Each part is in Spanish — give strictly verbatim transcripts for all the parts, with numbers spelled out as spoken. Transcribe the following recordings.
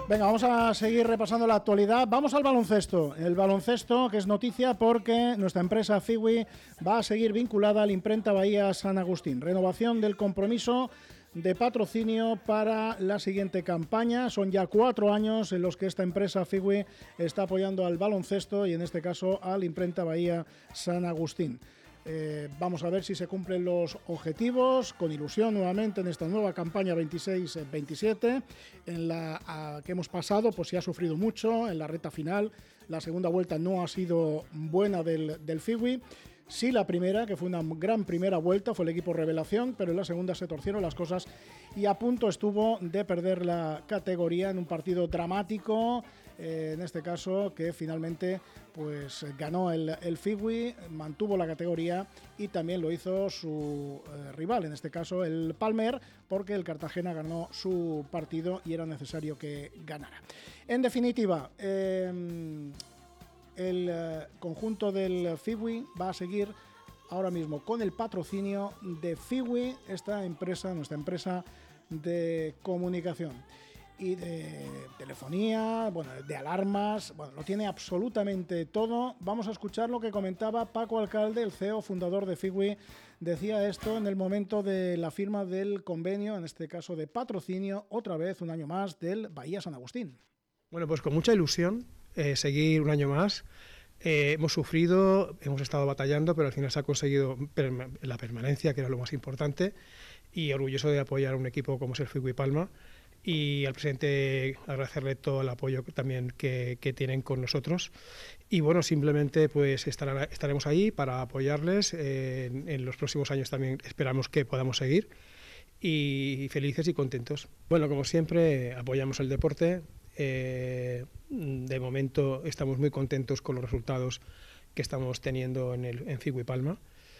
Venga, vamos a seguir repasando la actualidad. Vamos al baloncesto. El baloncesto, que es noticia porque nuestra empresa Figui va a seguir vinculada a la imprenta Bahía San Agustín. Renovación del compromiso de patrocinio para la siguiente campaña. Son ya cuatro años en los que esta empresa Figui está apoyando al baloncesto y en este caso a la imprenta Bahía San Agustín. Eh, vamos a ver si se cumplen los objetivos, con ilusión nuevamente en esta nueva campaña veintiséis veintisiete, en la a, que hemos pasado, pues se ha sufrido mucho en la recta final. La segunda vuelta no ha sido buena del, del Figui. Sí, la primera, que fue una gran primera vuelta, fue el equipo revelación, pero en la segunda se torcieron las cosas y a punto estuvo de perder la categoría en un partido dramático, eh, en este caso, que finalmente pues ganó el, el Figui, mantuvo la categoría y también lo hizo su eh, rival, en este caso el Palmer, porque el Cartagena ganó su partido y era necesario que ganara. En definitiva, eh, el eh, conjunto del Figui va a seguir ahora mismo con el patrocinio de Figui, esta empresa, nuestra empresa de comunicación y de telefonía, bueno, de alarmas, bueno, lo tiene absolutamente todo. Vamos a escuchar lo que comentaba Paco Alcalde, el C E O fundador de Figui. Decía esto en el momento de la firma del convenio, en este caso de patrocinio, otra vez un año más, del Bahía San Agustín. Bueno, pues con mucha ilusión, eh, seguir un año más. Eh, hemos sufrido, hemos estado batallando, pero al final se ha conseguido perma- la permanencia, que era lo más importante, y orgulloso de apoyar a un equipo como es el Figui Palma, y al presidente agradecerle todo el apoyo también que, que tienen con nosotros. Y bueno, simplemente pues estará, estaremos ahí para apoyarles. Eh, en, en los próximos años también esperamos que podamos seguir, y felices y contentos. Bueno, como siempre, apoyamos el deporte. Eh, de momento estamos muy contentos con los resultados que estamos teniendo en, el, en Figui Palma,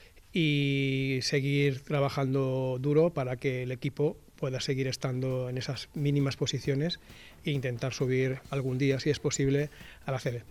y seguir trabajando duro para que el equipo pueda seguir estando en esas mínimas posiciones e intentar subir algún día, si es posible, a la C B.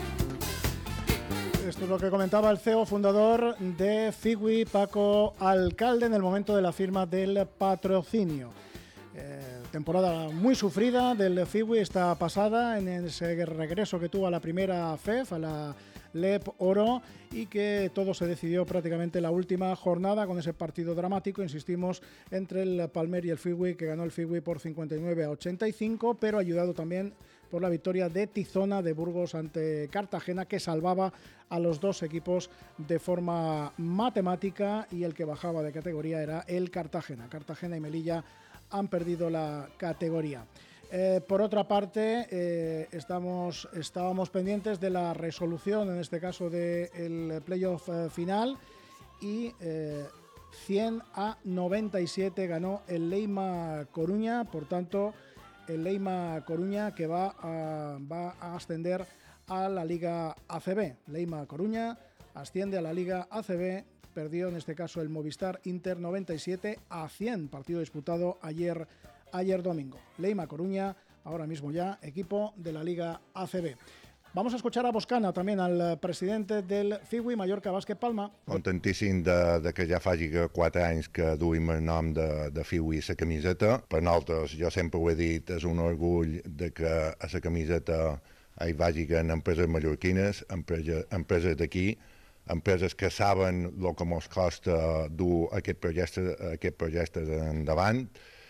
Esto es lo que comentaba el C E O fundador de Figui, Paco Alcalde, en el momento de la firma del patrocinio. Eh, temporada muy sufrida del Figui esta pasada, en ese regreso que tuvo a la primera F E F, a la L E P Oro, y que todo se decidió prácticamente la última jornada con ese partido dramático, insistimos, entre el Palmer y el Figui, que ganó el Figui por cincuenta y nueve a ochenta y cinco, pero ayudado también por la victoria de Tizona de Burgos ante Cartagena, que salvaba a los dos equipos de forma matemática, y el que bajaba de categoría era el Cartagena. Cartagena y Melilla han perdido la categoría. Eh, por otra parte, eh, estamos, estábamos pendientes de la resolución, en este caso del playoff eh, final, y eh, cien a noventa y siete ganó el Leima Coruña. Por tanto, el Leima Coruña, que va a, va a ascender a la Liga A C B. Leima Coruña asciende a la Liga A C B. Perdió en este caso el Movistar Inter noventa y siete a cien, partido disputado ayer, ayer domingo. Leima Coruña, ahora mismo ya equipo de la Liga A C B. Vamos a escuchar a Boscana, també, al president del Figui, Mallorca Bàsquet Palma. Contentíssim de, de que ja faci quatre anys que duim el nom de, de Figui a la camiseta. Per nosaltres, jo sempre ho he dit, és un orgull de que a la camiseta hi vagin empreses mallorquines, empreses, empreses d'aquí, empreses que saben el que ens costa dur aquest projecte, aquest projecte endavant,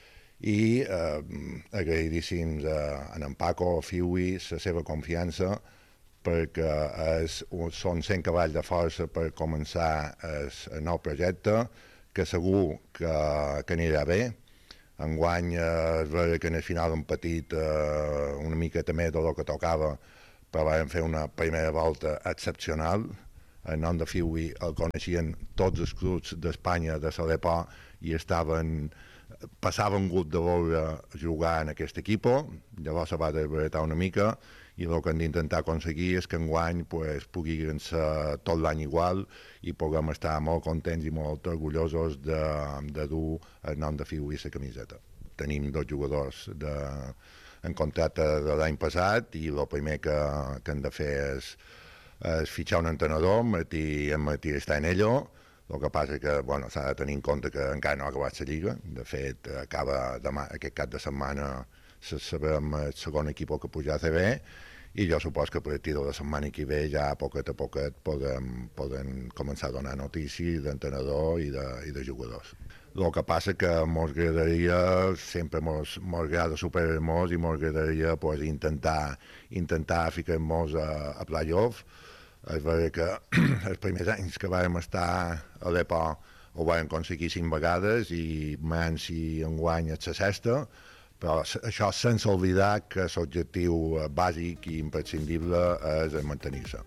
i eh, agraïdíssims a, a en Paco, a Figui, la seva confiança, perquè és, són cent cavalls de força per començar el, el nou projecte, que segur que, que anirà bé. Enguany eh, es veure que en el final hem patit eh, una miqueta més del que tocava, però vam fer una primera volta excepcional. El nom de Figui el coneixien tots els clubs d'Espanya de la L E P O, i estaven, passaven gust de veure jugar en aquest equip. Llavors se va desbaratar una mica, i el que hem d'intentar aconseguir és que enguany pues, puguin ser tot l'any igual i puguem estar molt contents i molt orgullosos de, de dur el nom de Figui a la camiseta. Tenim dos jugadors de, en contracte de l'any passat, i el primer que, que hem de fer és és fitxar un entrenador. Martí, en Martí està en ello. El que passa és que bueno, s'ha de tenir en compte que encara no ha acabat la Lliga. De fet, acaba demà, aquest cap de setmana sabem el segon equip que puja a A C B, i jo supos que a partir de la setmana que ve ja a poquet a poquet podem, podem començar a donar notícies d'entrenador i, de, i de jugadors. El que passa que mos agradaria, sempre mos, mos agrada superar-nos i mos agradaria pues, intentar, intentar ficar-nos a, a playoff. És veritat que els primers anys que vam estar a l'E P O ho vam aconseguir cinc vegades i menys si enguany és la sexta, però això sense oblidar que l'objectiu bàsic i imprescindible és mantenir-se.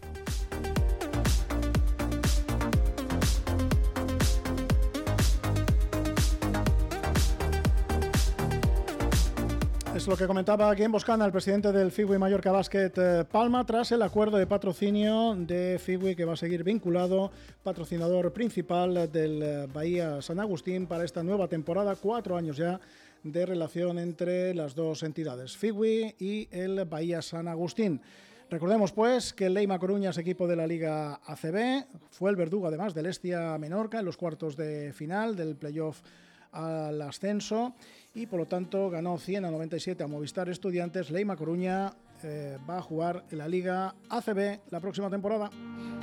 Es lo que comentaba aquí en Boscana el presidente del Figui Mallorca Basket Palma tras el acuerdo de patrocinio de Figui, que va a seguir vinculado, patrocinador principal del Bahía San Agustín para esta nueva temporada, cuatro años ya de relación entre las dos entidades, Figui y el Bahía San Agustín. Recordemos pues que el Leima Coruña es equipo de la Liga A C B, fue el verdugo además del Hestia Menorca en los cuartos de final del playoff al ascenso y por lo tanto ganó cien a noventa y siete a Movistar Estudiantes. Leima Coruña eh, va a jugar en la Liga A C B la próxima temporada.